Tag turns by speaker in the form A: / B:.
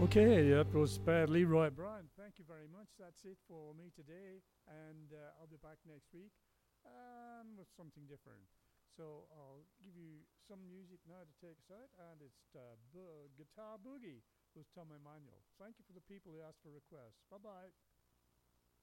A: Okay, that was Leroy Brown. Thank you very much. That's it for me today, and I'll be back next week with something different. So I'll give you some music now to take us out, and it's Guitar Boogie with Tom Emanuel. Thank you for the people who asked for requests. Bye bye.